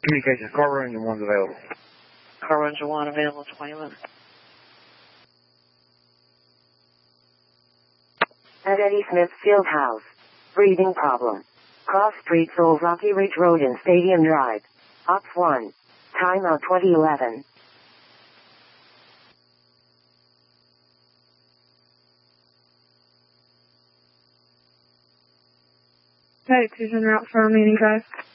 Communications, car engine 1's available. Car engine 1 available, 20 minutes. At Eddie Smith Fieldhouse. Breathing problem. Cross Street, Seoul, Rocky Ridge Road and Stadium Drive. Ops 1. Timeout 2011. Hey, 2's en route for our meeting, guys.